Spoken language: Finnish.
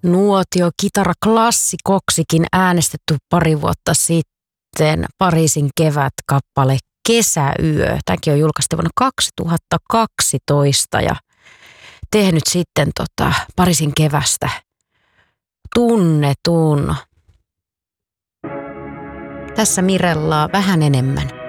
nuotio kitaraklassikoksikin äänestetty pari vuotta sitten Pariisin kevät-kappale Kesäyö. Tämäkin on julkaistu vuonna 2012 ja tehnyt sitten Pariisin kevästä tunnetun. Tässä Mirellaa vähän enemmän.